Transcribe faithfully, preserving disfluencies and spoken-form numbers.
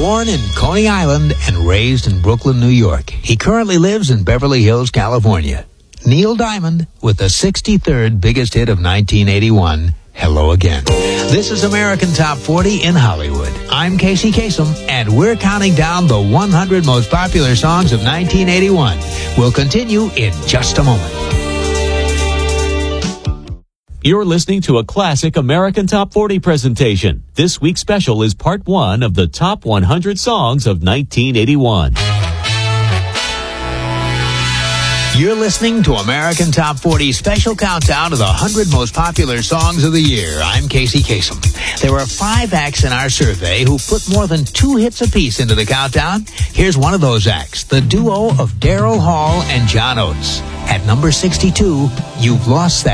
Born in Coney Island and raised in Brooklyn, New York, he currently lives in Beverly Hills, California. Neil Diamond with the sixty-third biggest hit of nineteen eighty-one, Hello Again. This is American Top forty in Hollywood. I'm Casey Kasem, and we're counting down the one hundred most popular songs of nineteen eighty-one. We'll continue in just a moment. You're listening to a classic American Top forty presentation. This week's special is part one of the top one hundred songs of nineteen eighty-one. You're listening to American Top forty special countdown of the one hundred most popular songs of the year. I'm Casey Kasem. There were five acts in our survey who put more than two hits apiece into the countdown. Here's one of those acts, the duo of Daryl Hall and John Oates. At number sixty-two, You've Lost That.